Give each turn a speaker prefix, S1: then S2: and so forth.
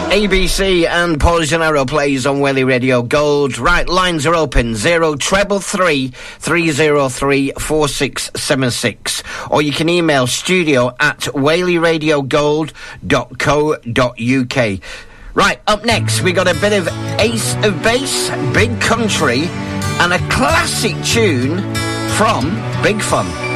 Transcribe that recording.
S1: ABC and Paul Gennaro plays on Whaley Radio Gold. Right, lines are open, 0333 303 4676. Or you can email studio@whaleyradiogold.co.uk. Right, up next, we got a bit of Ace of Base, Big Country, and a classic tune from Big Fun.